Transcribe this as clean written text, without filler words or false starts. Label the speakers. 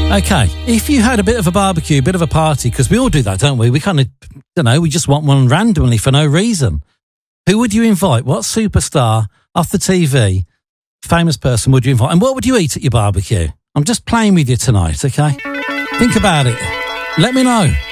Speaker 1: Okay, if you had a bit of a barbecue, a bit of a party, because we all do that, don't we? We kind of, we just want one randomly for no reason. Who would you invite? What superstar off the TV, famous person would you invite? And what would you eat at your barbecue? I'm just playing with you tonight, okay? Think about it. Let me know.